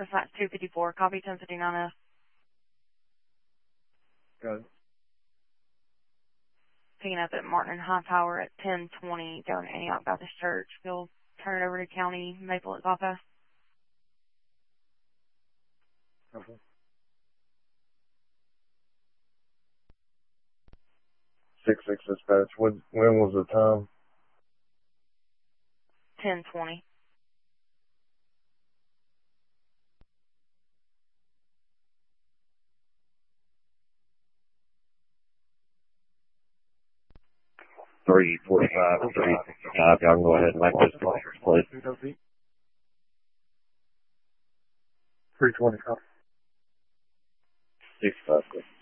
Dispatch 254, copy 1059. Got it. Picking up at Martin and High Tower at 1020, going to Antioch Baptist Church. We'll turn it over to County Maple at Zapa. Okay. 6-6 dispatch. When was the time? 1020. Three 45, 355. Y'all can go ahead and make those players, please. 325. 656.